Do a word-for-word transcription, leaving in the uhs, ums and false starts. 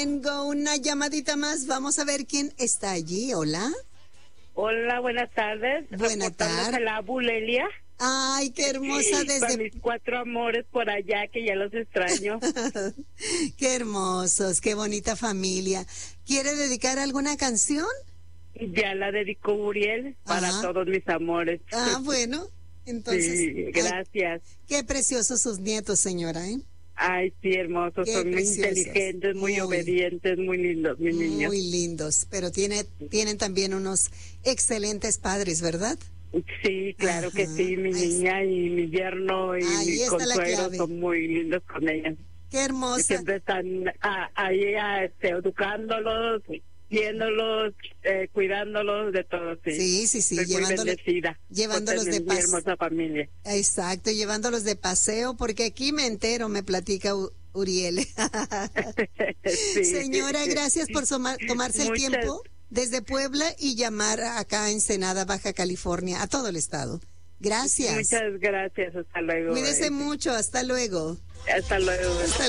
Tengo una llamadita más. Vamos a ver quién está allí. Hola. Hola, buenas tardes. Buenas tardes. La Bulelia. Ay, qué hermosa desde... Para mis cuatro amores por allá, que ya los extraño. Qué hermosos, qué bonita familia. ¿Quiere dedicar alguna canción? Ya la dedicó Uriel para Ajá. todos mis amores. Ah, bueno. Entonces... Sí, gracias. Ay, qué preciosos sus nietos, señora, ¿eh? Ay, sí, hermosos. Qué Son muy preciosos. inteligentes, muy, Muy. obedientes, muy lindos, mis niños. Muy lindos, pero tiene, tienen también unos excelentes padres, ¿verdad? Sí, claro Ajá. que sí. Mi Ahí niña y mi yerno y Ahí mi está la consuegro clave. son muy lindos con ellas. Qué Y hermosa. siempre están ah, ahí ah, este, educándolos, viéndolos, eh, cuidándolos, de todo, sí. Sí, sí, sí, Soy muy llevándolos, bendecida llevándolos por de tener mi paz. hermosa familia. Exacto, llevándolos de paseo, porque aquí me entero, me platica U- Uriel. Sí. Señora, gracias por soma- tomarse el Muchas- tiempo desde Puebla y llamar acá a Ensenada, Baja California, a todo el estado. Gracias. Muchas gracias, hasta luego. Cuídese eh. mucho, hasta luego. Hasta luego. Hasta